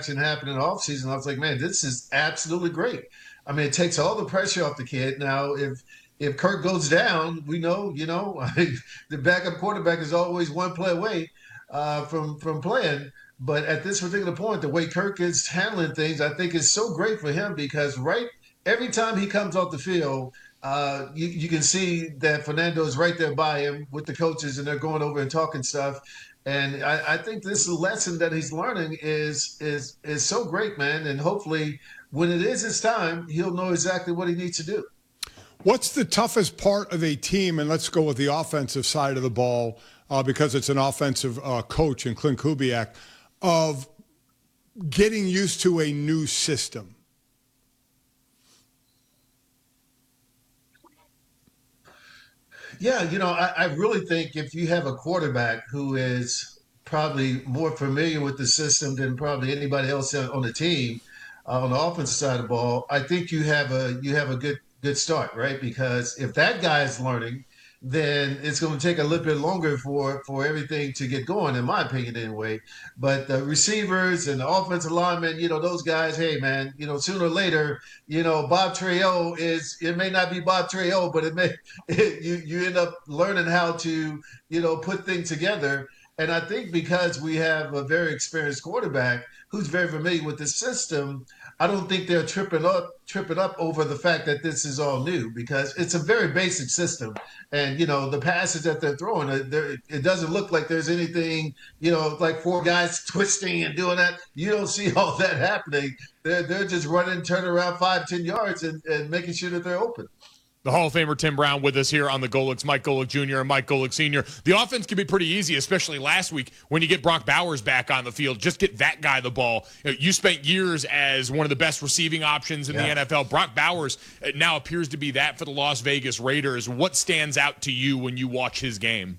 interaction happened in the offseason. I was like, man, this is absolutely great. I mean, it takes all the pressure off the kid. Now, if Kirk goes down, we know, the backup quarterback is always one play away from playing. But at this particular point, the way Kirk is handling things, I think is so great for him because every time he comes off the field, you can see that Fernando is right there by him with the coaches, and they're going over and talking stuff. And I think this lesson that he's learning is so great, man. And hopefully, when it is his time, he'll know exactly what he needs to do. What's the toughest part of a team? And let's go with the offensive side of the ball because it's an offensive coach in Clint Kubiak, of getting used to a new system. Yeah, I really think if you have a quarterback who is probably more familiar with the system than probably anybody else on the team, on the offensive side of the ball, I think you have a good start, right? Because if that guy is learning, then it's going to take a little bit longer for everything to get going, in my opinion, anyway. But the receivers and the offensive linemen, those guys, hey, man, sooner or later, Bob Trejo it may not be Bob Trejo, but you end up learning how to, put things together. And I think because we have a very experienced quarterback who's very familiar with the system, I don't think they're tripping up over the fact that this is all new because it's a very basic system. And, the passes that they're throwing, it doesn't look like there's anything, like four guys twisting and doing that. You don't see all that happening. They're just running, turning around 5-10 yards and making sure that they're open. The Hall of Famer Tim Brown with us here on the Golics, Mike Golic Jr. and Mike Golic Sr. The offense can be pretty easy, especially last week when you get Brock Bowers back on the field. Just get that guy the ball. You spent years as one of the best receiving options in the NFL. Brock Bowers now appears to be that for the Las Vegas Raiders. What stands out to you when you watch his game?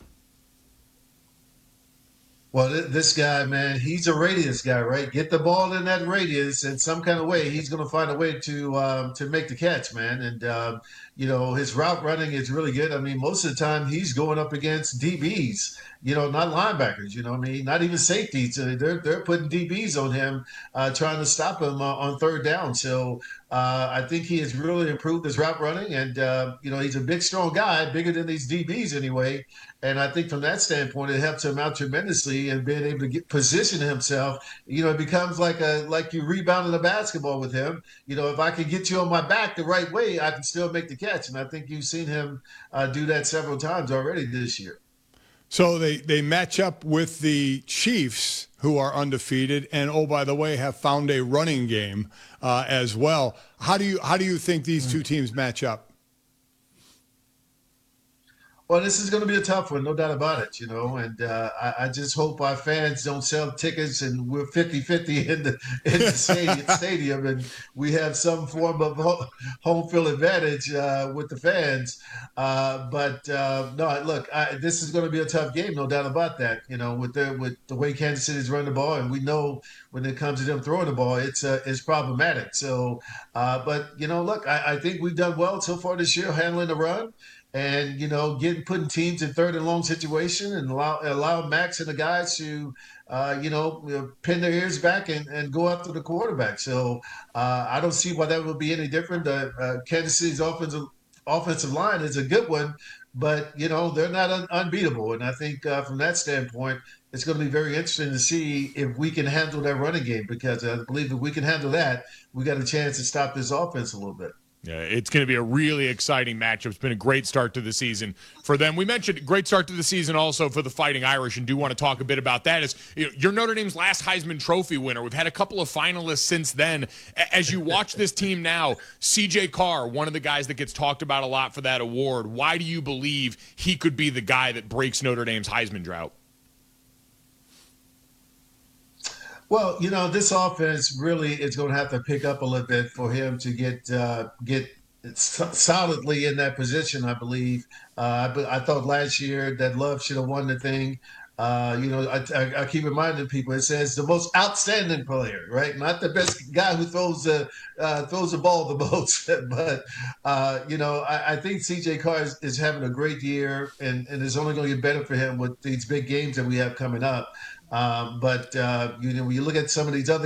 Well, this guy, man, he's a radius guy, right? Get the ball in that radius in some kind of way. He's going to find a way to make the catch, man. And, his route running is really good. I mean, most of the time he's going up against DBs, not linebackers, not even safeties. They're putting DBs on him, trying to stop him on third down. So I think he has really improved his route running. And, he's a big, strong guy, bigger than these DBs anyway. And I think from that standpoint, it helps him out tremendously and being able to position himself. It becomes like you rebounding a basketball with him. If I can get you on my back the right way, I can still make the catch. And I think you've seen him do that several times already this year. So they match up with the Chiefs, who are undefeated, and oh, by the way, have found a running game as well. How do you think these two teams match up? Well, this is going to be a tough one, no doubt about it, and I just hope our fans don't sell tickets and we're 50-50 in the stadium and we have some form of home field advantage with the fans. No, look, this is going to be a tough game, no doubt about that, with the way Kansas City's running the ball, and we know when it comes to them throwing the ball, it's problematic. So, look, I think we've done well so far this year handling the run. And, putting teams in third and long situation and allow Max and the guys to, pin their ears back and go after the quarterback. So I don't see why that would be any different. Kansas City's offensive line is a good one, but, they're not unbeatable. And I think from that standpoint, it's going to be very interesting to see if we can handle that running game because I believe if we can handle that, we got a chance to stop this offense a little bit. Yeah, it's going to be a really exciting matchup. It's been a great start to the season for them. We mentioned great start to the season also for the Fighting Irish, and do want to talk a bit about that. As you're Notre Dame's last Heisman Trophy winner. We've had a couple of finalists since then. As you watch this team now, C.J. Carr, one of the guys that gets talked about a lot for that award, why do you believe he could be the guy that breaks Notre Dame's Heisman drought? Well, this offense really is going to have to pick up a little bit for him to get solidly in that position, I believe. I thought last year that Love should have won the thing. I keep reminding people, it says the most outstanding player, right? Not the best guy who throws the ball the most. But, I think C.J. Carr is having a great year and it's only going to get better for him with these big games that we have coming up. When you look at some of these other